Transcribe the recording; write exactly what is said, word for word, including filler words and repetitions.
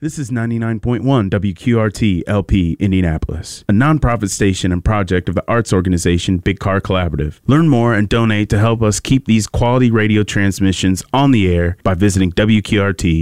This is ninety-nine point one W Q R T L P Indianapolis, a nonprofit station and project of the arts organization Big Car Collaborative. Learn more and donate to help us keep these quality radio transmissions on the air by visiting W Q R T